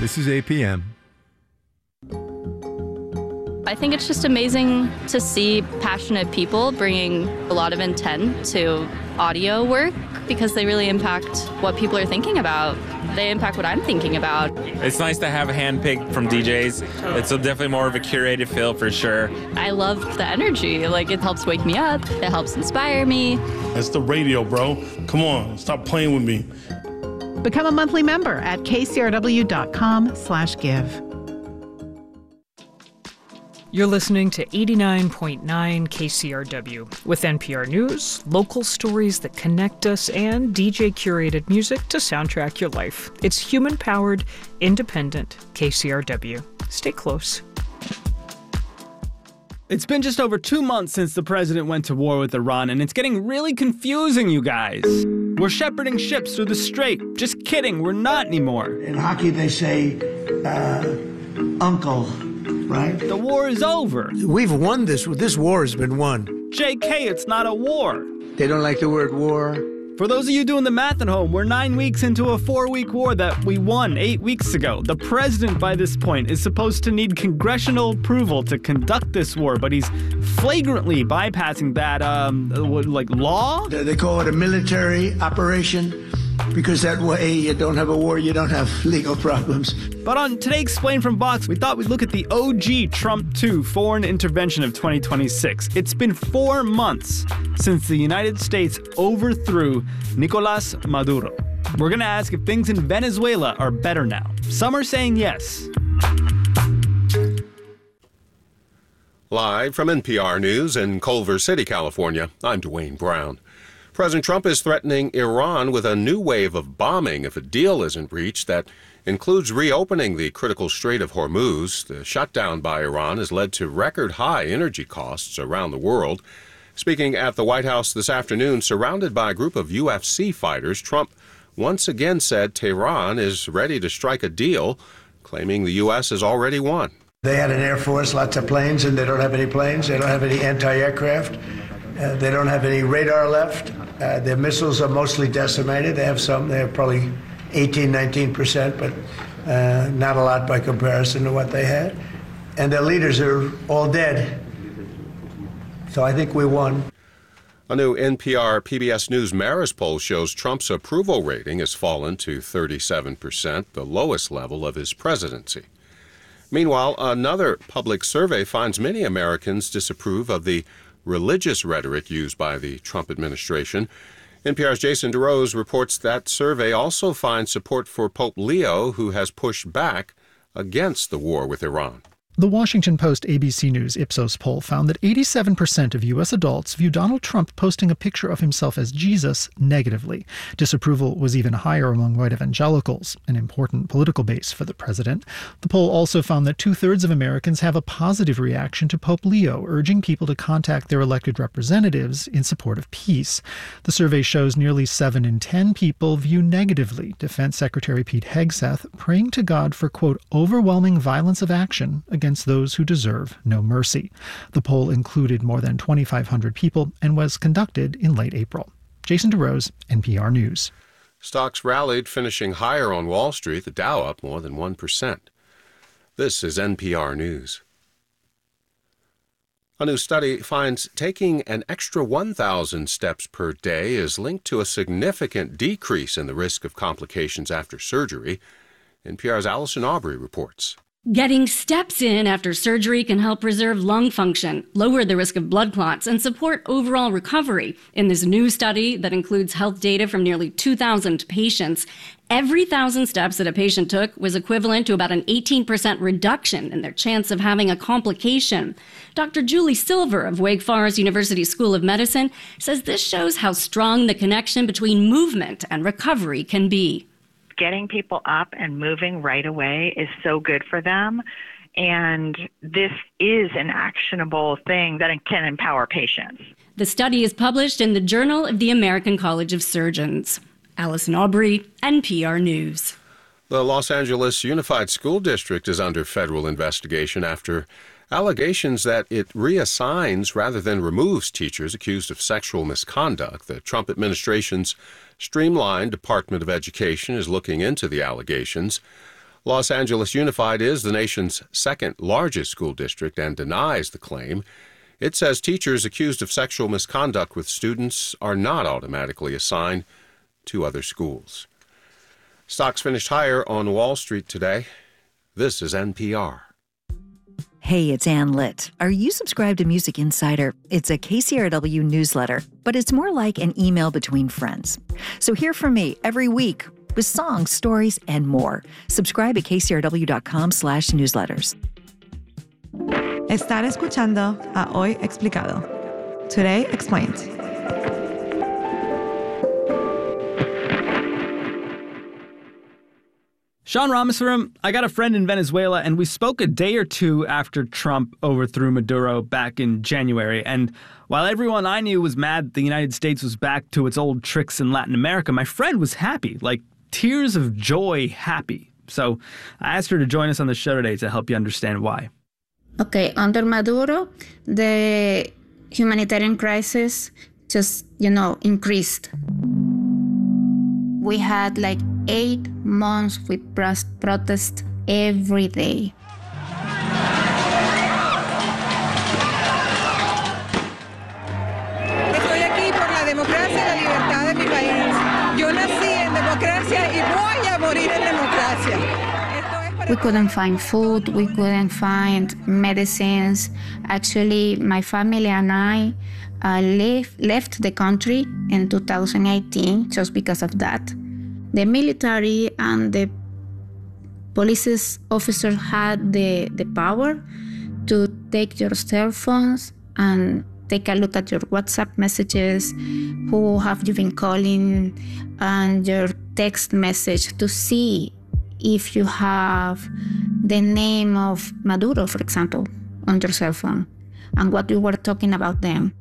This is APM. I think it's just amazing to see passionate people bringing a lot of intent to audio work because they really impact what people are thinking about. They impact what I'm thinking about. It's nice to have a handpicked from DJs. It's definitely more of a curated feel for sure. I love the energy. Like, it helps wake me up. It helps inspire me. That's the radio, bro. Come on, stop playing with me. Become a monthly member at kcrw.com/give. You're listening to 89.9 KCRW with NPR News, local stories that connect us, and DJ-curated music to soundtrack your life. It's human-powered, independent KCRW. Stay close. It's been just over 2 months since the president went to war with Iran, and it's getting really confusing, you guys. We're shepherding ships through the strait. Just kidding, we're not anymore. In hockey, they say, uncle. Right? The war is over. We've won this. This war has been won. JK, it's not a war. They don't like the word war. For those of you doing the math at home, we're 9 weeks into a 4-week war that we won 8 weeks ago. The president, by this point, is supposed to need congressional approval to conduct this war, but he's flagrantly bypassing that, law? They call it a military operation. Because that way you don't have a war, you don't have legal problems. But on Today Explained from Vox, we thought we'd look at the OG Trump 2 foreign intervention of 2026. It's been 4 months since the United States overthrew Nicolas Maduro. We're going to ask if things in Venezuela are better now. Some are saying yes. Live from NPR News in Culver City, California, I'm Dwayne Brown. President Trump is threatening Iran with a new wave of bombing if a deal isn't reached that includes reopening the critical Strait of Hormuz. The shutdown by Iran has led to record-high energy costs around the world. Speaking at the White House this afternoon, surrounded by a group of UFC fighters, Trump once again said Tehran is ready to strike a deal, claiming the U.S. has already won. They had an Air Force, lots of planes, and they don't have any planes. They don't have any anti-aircraft. They don't have any radar left. Their missiles are mostly decimated. They have some. They have probably 19%, but not a lot by comparison to what they had. And their leaders are all dead. So I think we won. A new NPR PBS News Marist poll shows Trump's approval rating has fallen to 37%, the lowest level of his presidency. Meanwhile, another public survey finds many Americans disapprove of the religious rhetoric used by the Trump administration. NPR's Jason DeRose reports that survey also finds support for Pope Leo, who has pushed back against the war with Iran. The Washington Post ABC News Ipsos poll found that 87% of U.S. adults view Donald Trump posting a picture of himself as Jesus negatively. Disapproval was even higher among white evangelicals, an important political base for the president. The poll also found that 2/3 of Americans have a positive reaction to Pope Leo, urging people to contact their elected representatives in support of peace. The survey shows nearly 7 in 10 people view negatively Defense Secretary Pete Hegseth praying to God for, quote, overwhelming violence of action against those who deserve no mercy. The poll included more than 2,500 people and was conducted in late April. Jason DeRose, NPR News. Stocks rallied, finishing higher on Wall Street, the Dow up more than 1%. This is NPR News. A new study finds taking an extra 1,000 steps per day is linked to a significant decrease in the risk of complications after surgery. NPR's Allison Aubrey reports. Getting steps in after surgery can help preserve lung function, lower the risk of blood clots, and support overall recovery. In this new study that includes health data from nearly 2,000 patients, every 1,000 steps that a patient took was equivalent to about an 18% reduction in their chance of having a complication. Dr. Julie Silver of Wake Forest University School of Medicine says this shows how strong the connection between movement and recovery can be. Getting people up and moving right away is so good for them. And this is an actionable thing that can empower patients. The study is published in the Journal of the American College of Surgeons. Allison Aubrey, NPR News. The Los Angeles Unified School District is under federal investigation after allegations that it reassigns rather than removes teachers accused of sexual misconduct. The Trump administration's streamlined Department of Education is looking into the allegations. Los Angeles Unified is the nation's second largest school district and denies the claim. It says teachers accused of sexual misconduct with students are not automatically assigned to other schools. Stocks finished higher on Wall Street today. This is NPR. Hey, it's Ann Litt. Are you subscribed to Music Insider? It's a KCRW newsletter, but it's more like an email between friends. So hear from me every week with songs, stories, and more. Subscribe at kcrw.com/newsletters. Estar escuchando a Hoy Explicado. Today Explained. Sean Rameswaram, I got a friend in Venezuela, and we spoke a day or two after Trump overthrew Maduro back in January. And while everyone I knew was mad that the United States was back to its old tricks in Latin America, my friend was happy, like tears of joy happy. So I asked her to join us on the show today to help you understand why. Okay, under Maduro, the humanitarian crisis just, increased. We had like 8 months with protests every day. Estoy aquí por la democracia y la libertad de mi país. Yo nací en democracia y voy a morir en democracia. We couldn't find food, we couldn't find medicines. Actually, my family and I left the country in 2018 just because of that. The military and the police officers had the power to take your cell phones and take a look at your WhatsApp messages, who have you been calling, and your text message to see if you have the name of Maduro, for example, on your cell phone, and what you were talking about them.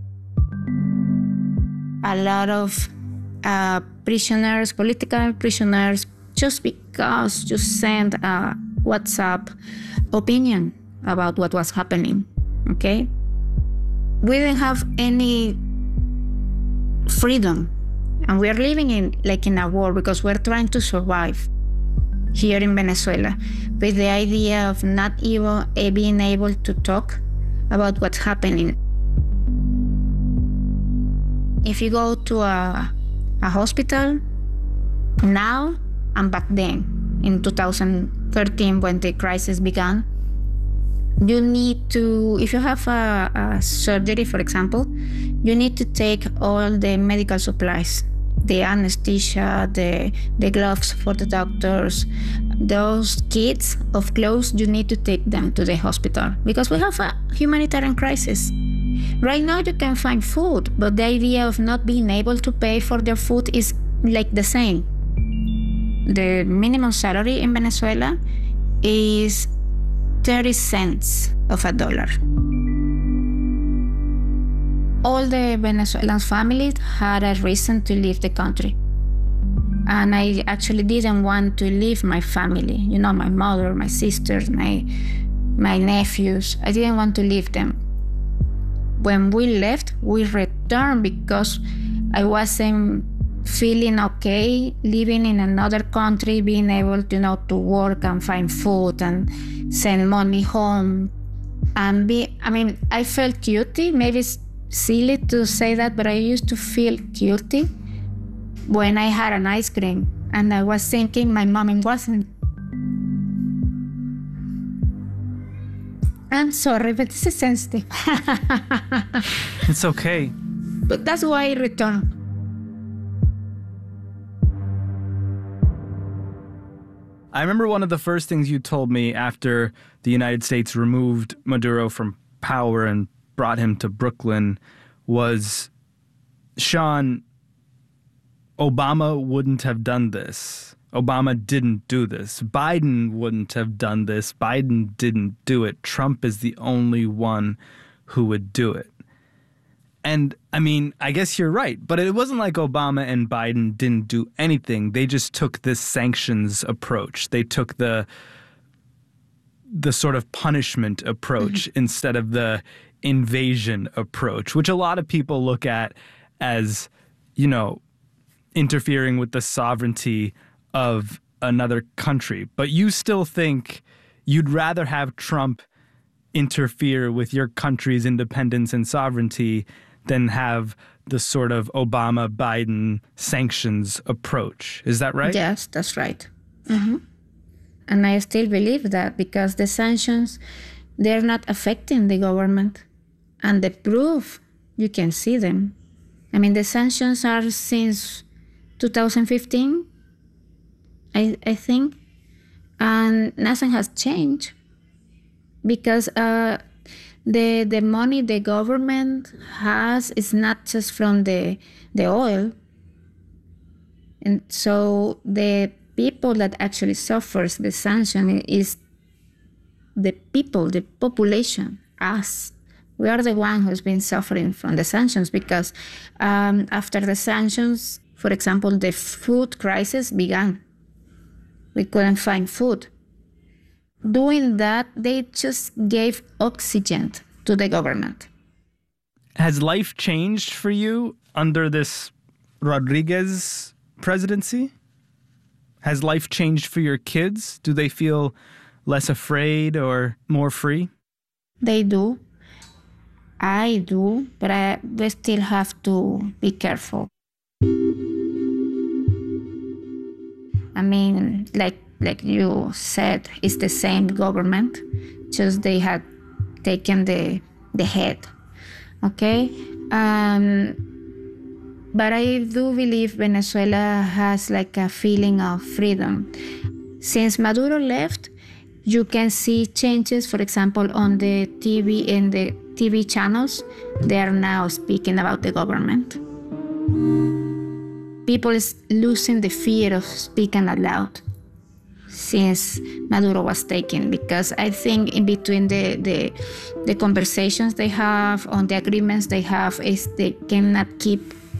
A lot of prisoners, political prisoners, just because you sent a WhatsApp opinion about what was happening, okay? We didn't have any freedom, and we are living in a war because we're trying to survive here in Venezuela with the idea of not even being able to talk about what's happening. If you go to a hospital now and back then, in 2013 when the crisis began, you need to, if you have a surgery, for example, you need to take all the medical supplies, the anesthesia, the gloves for the doctors, those kits of clothes, you need to take them to the hospital because we have a humanitarian crisis. Right now you can find food, but the idea of not being able to pay for their food is like the same. The minimum salary in Venezuela is 30 cents of a dollar. All the Venezuelan families had a reason to leave the country. And I actually didn't want to leave my family. My mother, my sisters, my nephews. I didn't want to leave them. When we left, we returned because I wasn't feeling okay living in another country, being able to work and find food and send money home. And I felt guilty. Maybe it's silly to say that, but I used to feel guilty when I had an ice cream and I was thinking my mom wasn't. I'm sorry, but this is sensitive. It's okay. But that's why I returned. I remember one of the first things you told me after the United States removed Maduro from power and brought him to Brooklyn was, Sean, Obama wouldn't have done this. Obama didn't do this. Biden wouldn't have done this. Biden didn't do it. Trump is the only one who would do it. And I guess you're right, but it wasn't like Obama and Biden didn't do anything. They just took this sanctions approach. They took the sort of punishment approach instead of the invasion approach, which a lot of people look at as, interfering with the sovereignty of another country. But you still think you'd rather have Trump interfere with your country's independence and sovereignty than have the sort of Obama-Biden sanctions approach. Is that right? Yes, that's right. Mm-hmm. And I still believe that because the sanctions, they're not affecting the government. And the proof, you can see them. I mean, the sanctions are since 2015, I think, and nothing has changed because the money the government has is not just from the oil. And so the people that actually suffers the sanction is the people, the population, us. We are the one who's been suffering from the sanctions because after the sanctions, for example, the food crisis began. We couldn't find food. Doing that, they just gave oxygen to the government. Has life changed for you under this Rodriguez presidency? Has life changed for your kids? Do they feel less afraid or more free? They do. I do, but we still have to be careful. I mean, like you said, it's the same government, just they had taken the head, okay? But I do believe Venezuela has like a feeling of freedom. Since Maduro left, you can see changes, for example, on the TV, in the TV channels, they are now speaking about the government. People is losing the fear of speaking out loud since Maduro was taken, because I think in between the conversations they have, on the agreements they have, is they cannot keep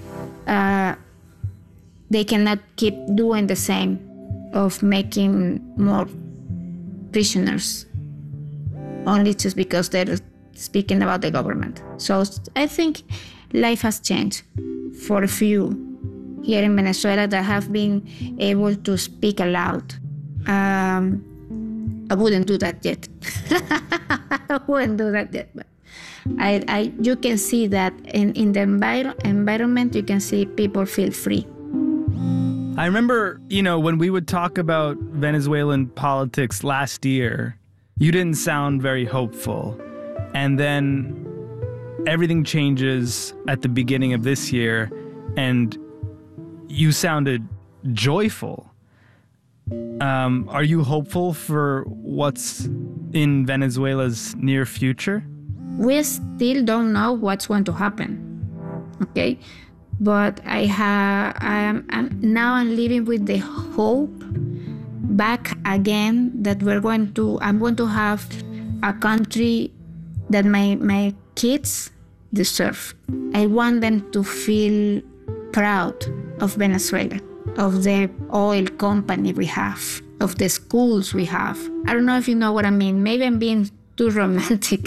doing the same of making more prisoners only just because they're speaking about the government. So I think life has changed for a few here in Venezuela that have been able to speak aloud. I wouldn't do that yet. I wouldn't do that yet. But you can see that in the environment, you can see people feel free. I remember, when we would talk about Venezuelan politics last year, you didn't sound very hopeful. And then everything changes at the beginning of this year, and you sounded joyful. Are you hopeful for what's in Venezuela's near future? We still don't know what's going to happen, okay? But I'm living with the hope back again that I'm going to have a country that my kids deserve. I want them to feel proud of Venezuela, of the oil company we have, of the schools we have. I don't know if you know what I mean. Maybe I'm being too romantic.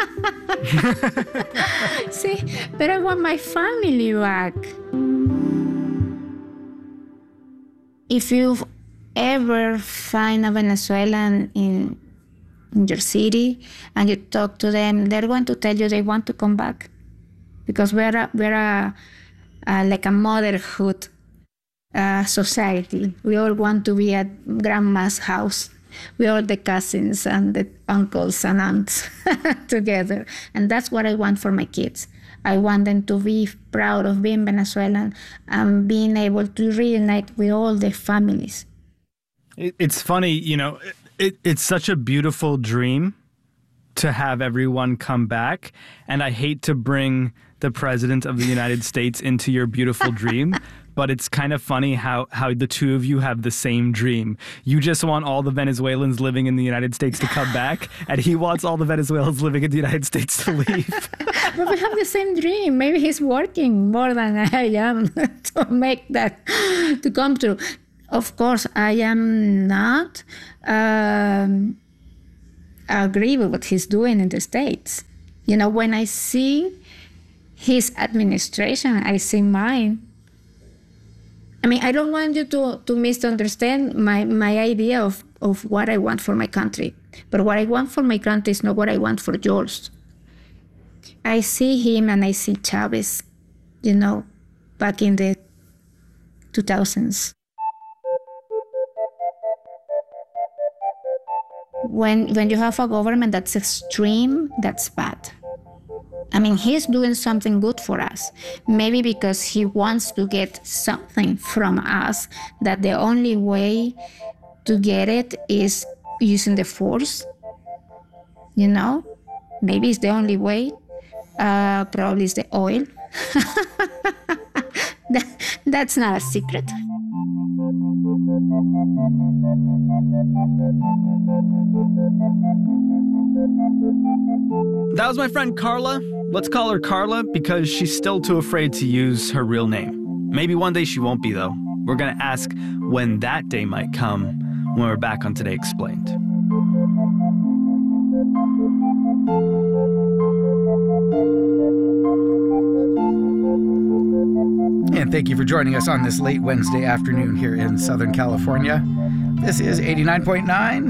See, but I want my family back. If you ever find a Venezuelan in your city and you talk to them, they're going to tell you they want to come back, because we're like a motherhood society. We all want to be at grandma's house. We all the cousins and the uncles and aunts together. And that's what I want for my kids. I want them to be proud of being Venezuelan and being able to reunite with all their families. It's funny, it's such a beautiful dream to have everyone come back. And I hate to bring the President of the United States into your beautiful dream, but it's kind of funny how the two of you have the same dream. You just want all the Venezuelans living in the United States to come back, and he wants all the Venezuelans living in the United States to leave. But we have the same dream. Maybe he's working more than I am to make that to come true. Of course, I am not agree with what he's doing in the States. When I see his administration, I see mine. I mean, I don't want you to misunderstand my idea of what I want for my country. But what I want for my country is not what I want for yours. I see him and I see Chavez, back in the 2000s. When you have a government that's extreme, that's bad. I mean, he's doing something good for us. Maybe because he wants to get something from us, that the only way to get it is using the force. Maybe it's the only way. Probably it's the oil. That's not a secret. That was my friend Carla. Let's call her Carla because she's still too afraid to use her real name. Maybe one day she won't be, though. We're going to ask when that day might come when we're back on Today Explained. And thank you for joining us on this late Wednesday afternoon here in Southern California. This is 89.9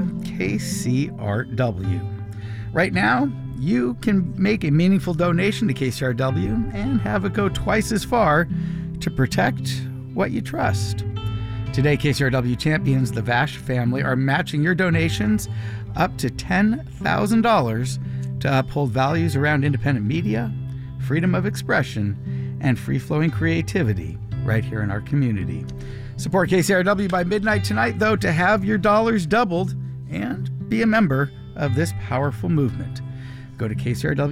KCRW. Right now, you can make a meaningful donation to KCRW and have it go twice as far to protect what you trust. Today, KCRW champions, the Vash family, are matching your donations up to $10,000 to uphold values around independent media, freedom of expression, and free-flowing creativity right here in our community. Support KCRW by midnight tonight, though, to have your dollars doubled and be a member of this powerful movement. Go to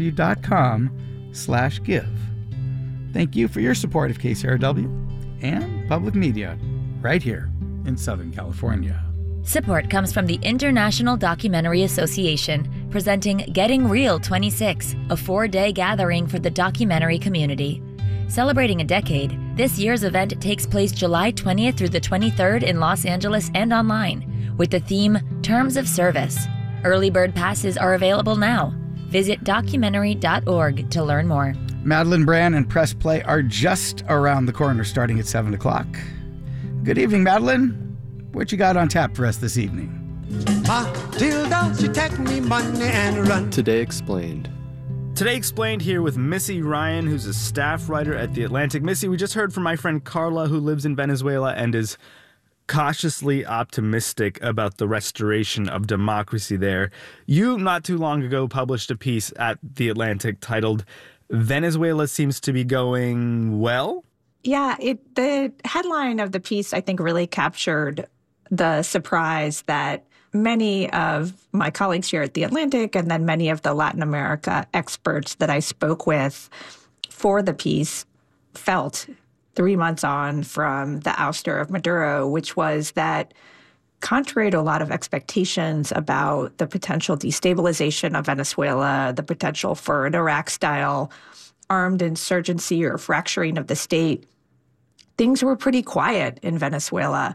kcrw.com/give. Thank you for your support of KCRW and public media right here in Southern California. Support comes from the International Documentary Association, presenting Getting Real 26, a 4-day gathering for the documentary community. Celebrating a decade, this year's event takes place July 20th through the 23rd in Los Angeles and online, with the theme Terms of Service. Early bird passes are available now. Visit documentary.org to learn more. Madeline Brand and Press Play are just around the corner, starting at 7 o'clock. Good evening, Madeline. What you got on tap for us this evening? Matilda, she take me money and run. Today Explained. Today Explained here with Missy Ryan, who's a staff writer at The Atlantic. Missy, we just heard from my friend Carla, who lives in Venezuela and is cautiously optimistic about the restoration of democracy there. You, not too long ago, published a piece at The Atlantic titled, Venezuela Seems to Be Going Well? Yeah, the headline of the piece, I think, really captured the surprise that many of my colleagues here at The Atlantic and then many of the Latin America experts that I spoke with for the piece felt 3 months on from the ouster of Maduro, which was that contrary to a lot of expectations about the potential destabilization of Venezuela, the potential for an Iraq-style armed insurgency or fracturing of the state, things were pretty quiet in Venezuela.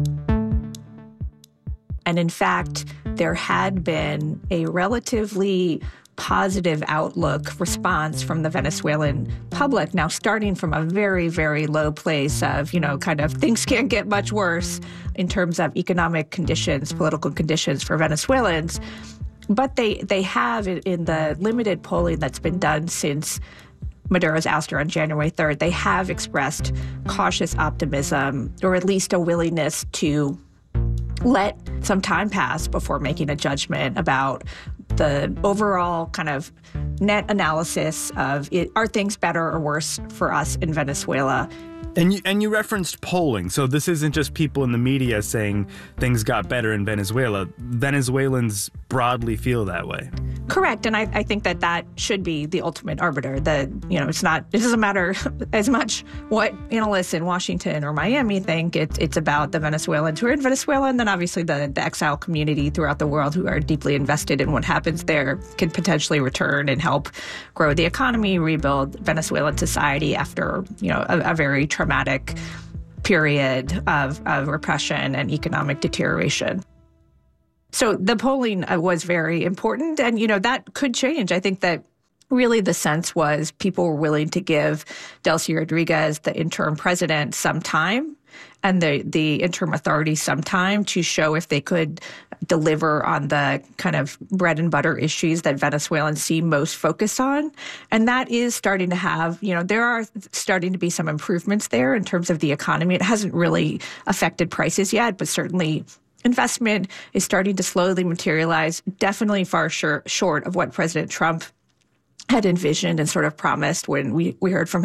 And in fact, there had been a relatively positive outlook response from the Venezuelan public, now starting from a very, very low place of, kind of things can't get much worse in terms of economic conditions, political conditions for Venezuelans. But they have, in the limited polling that's been done since Maduro's ouster on January 3rd, they have expressed cautious optimism, or at least a willingness to let some time pass before making a judgment about the overall kind of net analysis of are things better or worse for us in Venezuela. And you referenced polling, so this isn't just people in the media saying things got better in Venezuela. Venezuelans broadly feel that way. Correct, and I think that should be the ultimate arbiter. It doesn't matter as much what analysts in Washington or Miami think. It's about the Venezuelans who are in Venezuela, and then obviously the exile community throughout the world who are deeply invested in what happens there can potentially return and help grow the economy, rebuild Venezuelan society after a very traumatic period of repression and economic deterioration. So the polling was very important, and that could change. I think that really the sense was people were willing to give Delcy Rodriguez, the interim president, some time and the interim authorities some time to show if they could deliver on the kind of bread and butter issues that Venezuelans seem most focused on. And that is starting to have, there are starting to be some improvements there in terms of the economy. It hasn't really affected prices yet, but certainly investment is starting to slowly materialize, definitely far short of what President Trump had envisioned and sort of promised when we heard from